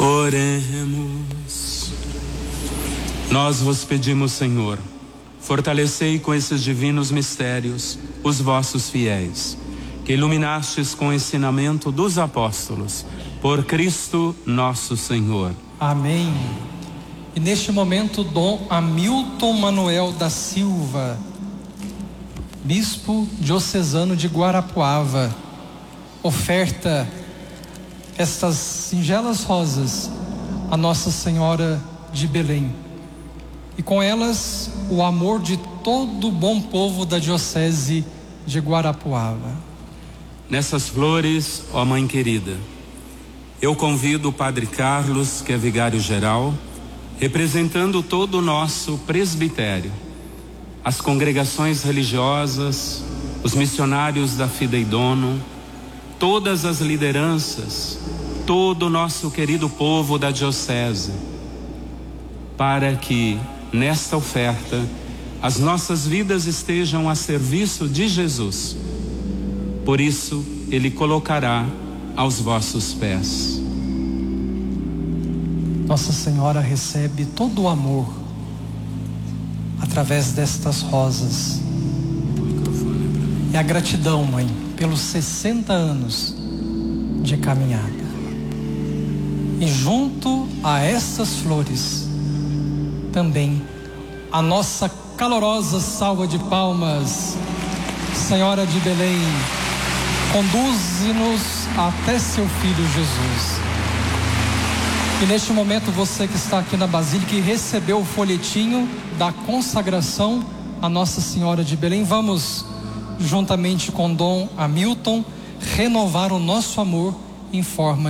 Oremos. Nós vos pedimos, Senhor, fortalecei com esses divinos mistérios os vossos fiéis, que iluminastes com o ensinamento dos apóstolos, por Cristo nosso Senhor. Amém. E neste momento, Dom Hamilton Manuel da Silva, bispo diocesano de Guarapuava, oferta estas singelas rosas a Nossa Senhora de Belém, e com elas o amor de todo o bom povo da diocese de Guarapuava. Nessas flores, ó Mãe querida, eu convido o Padre Carlos, que é vigário-geral, representando todo o nosso presbitério, as congregações religiosas, os missionários da Fidei Donum, todas as lideranças, todo o nosso querido povo da diocese, para que nesta oferta as nossas vidas estejam a serviço de Jesus. Por isso, Ele colocará aos vossos pés. Nossa Senhora recebe todo o amor através destas rosas. É a gratidão, Mãe, pelos 60 anos de caminhada. E junto a estas flores, também a nossa calorosa salva de palmas. Senhora de Belém, conduze-nos até seu Filho Jesus. E neste momento, você que está aqui na Basílica e recebeu o folhetinho da consagração a Nossa Senhora de Belém, vamos, juntamente com Dom Hamilton, renovar o nosso amor em forma